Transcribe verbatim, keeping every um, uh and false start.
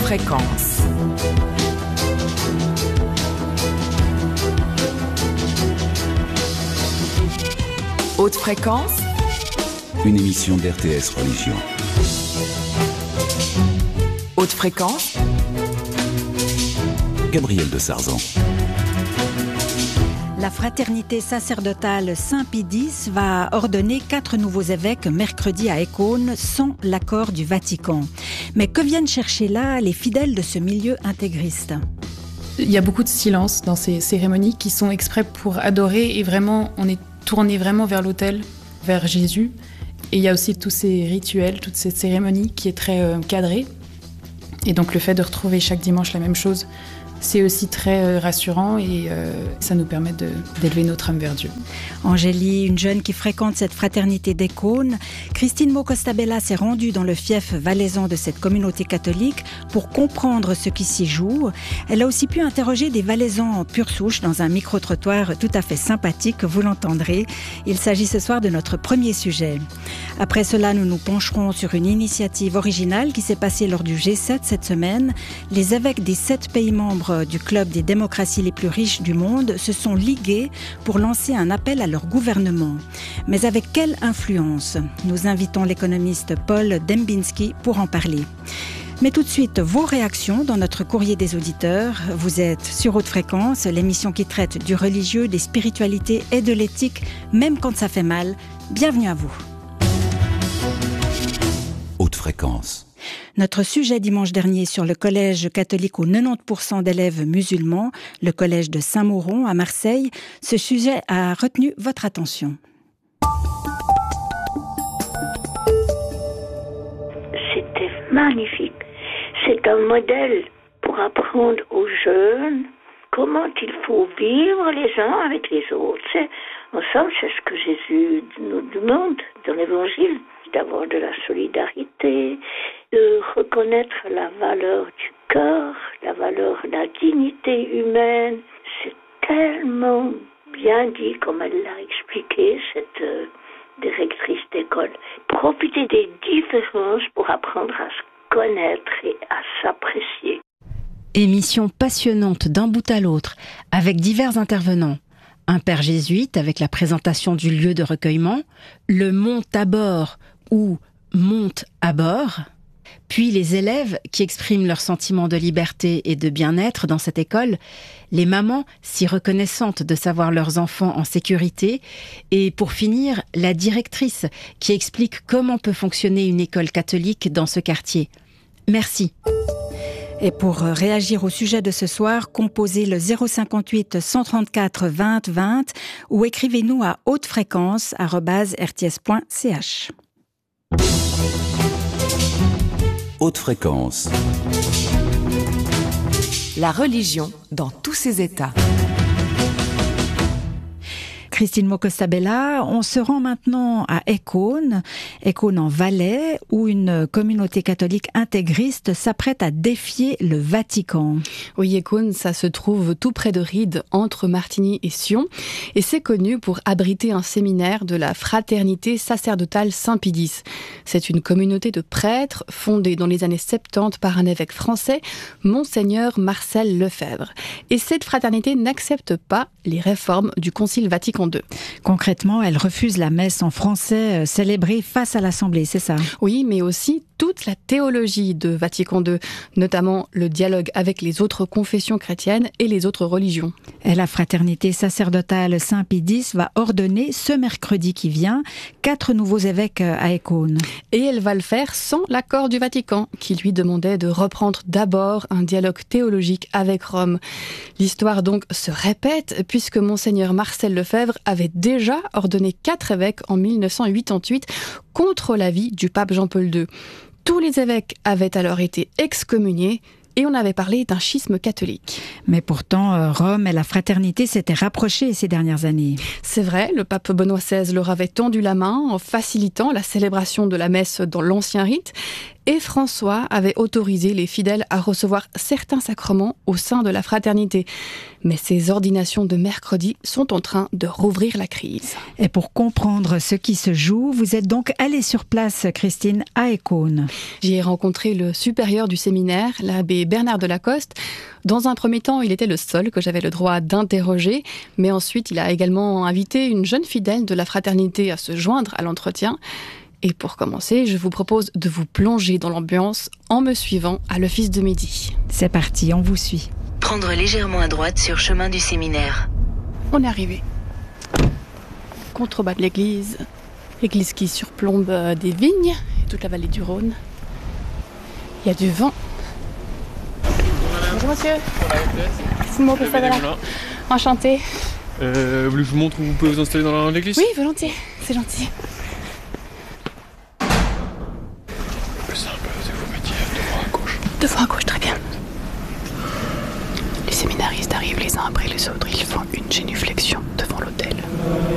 fréquence. Haute fréquence, une émission d'R T S Religion. Haute fréquence, Gabriel de Sarzan. La fraternité sacerdotale Saint-Pie X va ordonner quatre nouveaux évêques mercredi à Écône sans l'accord du Vatican. Mais que viennent chercher là les fidèles de ce milieu intégriste ? Il y a beaucoup de silence dans ces cérémonies qui sont exprès pour adorer et vraiment, on est tourné vraiment vers l'autel, vers Jésus. Et il y a aussi tous ces rituels, toute cette cérémonie qui est très euh, cadrée. Et donc le fait de retrouver chaque dimanche la même chose, c'est aussi très euh, rassurant et euh, ça nous permet de, d'élever notre âme vers Dieu. Angélie, une jeune qui fréquente cette fraternité d'Écône, Christine Mo-Costabella s'est rendue dans le fief valaisan de cette communauté catholique pour comprendre ce qui s'y joue. Elle a aussi pu interroger des Valaisans en pure souche dans un micro-trottoir tout à fait sympathique, vous l'entendrez. Il s'agit ce soir de notre premier sujet. Après cela, nous nous pencherons sur une initiative originale qui s'est passée lors du G sept cette semaine. Les évêques des sept pays membres du club des démocraties les plus riches du monde se sont ligués pour lancer un appel à leur gouvernement. Mais avec quelle influence ? Nous invitons l'économiste Paul Dembinski pour en parler. Mais tout de suite, vos réactions dans notre courrier des auditeurs. Vous êtes sur Haute Fréquence, l'émission qui traite du religieux, des spiritualités et de l'éthique, même quand ça fait mal. Bienvenue à vous. Haute Fréquence. Notre sujet dimanche dernier sur le collège catholique aux quatre-vingt-dix pour cent d'élèves musulmans, le collège de Saint-Mauron à Marseille, ce sujet a retenu votre attention. C'était magnifique. C'est un modèle pour apprendre aux jeunes comment il faut vivre les uns avec les autres. C'est, en somme, c'est ce que Jésus nous demande dans l'Évangile, d'avoir de la solidarité, de reconnaître la valeur du cœur, la valeur de la dignité humaine. C'est tellement bien dit, comme elle l'a expliqué, cette euh, directrice d'école. Profiter des différences pour apprendre à se connaître et à s'apprécier. Émission passionnante d'un bout à l'autre, avec divers intervenants. Un père jésuite avec la présentation du lieu de recueillement, le Mont Tabor ou Monte à bord, puis les élèves qui expriment leur sentiment de liberté et de bien-être dans cette école, les mamans si reconnaissantes de savoir leurs enfants en sécurité, et pour finir, la directrice qui explique comment peut fonctionner une école catholique dans ce quartier. Merci. Et pour réagir au sujet de ce soir, composez le zéro cinquante-huit cent trente-quatre vingt vingt ou écrivez-nous à hautefréquence arobase r t s point c h. Haute Fréquence. la religion dans tous ses états. Christine Mo-Costabella, on se rend maintenant à Écône, Écône en Valais, où une communauté catholique intégriste s'apprête à défier le Vatican. Oui, Écône, ça se trouve tout près de Ried, entre Martigny et Sion, et c'est connu pour abriter un séminaire de la fraternité sacerdotale Saint-Pie X. C'est une communauté de prêtres fondée dans les années soixante-dix par un évêque français, Monseigneur Marcel Lefebvre. Et cette fraternité n'accepte pas les réformes du Concile Vatican deux. Concrètement, elle refuse la messe en français célébrée face à l'Assemblée, c'est ça ? Oui, mais aussi toute la théologie de Vatican deux, notamment le dialogue avec les autres confessions chrétiennes et les autres religions. Et la fraternité sacerdotale Saint-Pie X va ordonner ce mercredi qui vient quatre nouveaux évêques à Écône. Et elle va le faire sans l'accord du Vatican, qui lui demandait de reprendre d'abord un dialogue théologique avec Rome. L'histoire donc se répète, puisque Monseigneur Marcel Lefebvre avait déjà ordonné quatre évêques en mille neuf cent quatre-vingt-dix-huit contre l'avis du pape Jean-Paul deux. Tous les évêques avaient alors été excommuniés et on avait parlé d'un schisme catholique. Mais pourtant, Rome et la fraternité s'étaient rapprochées ces dernières années. C'est vrai, le pape Benoît seize leur avait tendu la main en facilitant la célébration de la messe dans l'ancien rite. et François avaient autorisé les fidèles à recevoir certains sacrements au sein de la fraternité. Mais ces ordinations de mercredi sont en train de rouvrir la crise. Et pour comprendre ce qui se joue, vous êtes donc allée sur place, Christine, à Écône. J'y ai rencontré le supérieur du séminaire, l'abbé Bernard de Lacoste. Dans un premier temps, il était le seul que j'avais le droit d'interroger, mais ensuite il a également invité une jeune fidèle de la fraternité à se joindre à l'entretien. Et pour commencer, je vous propose de vous plonger dans l'ambiance en me suivant à l'office de midi. C'est parti, on vous suit. Prendre légèrement à droite sur chemin du séminaire. On est arrivé. Contrebas de l'église. Église qui surplombe des vignes et toute la vallée du Rhône. Il y a du vent. Bonjour monsieur. Simon Costabella. Enchantée. Euh, vous voulez que je vous montre où vous pouvez vous installer dans l'église ? Oui, volontiers. C'est gentil. Le plus simple, c'est que vous mettiez devant à gauche. Devant à gauche, très bien. Les séminaristes arrivent les uns après les autres. Ils font une génuflexion devant l'autel.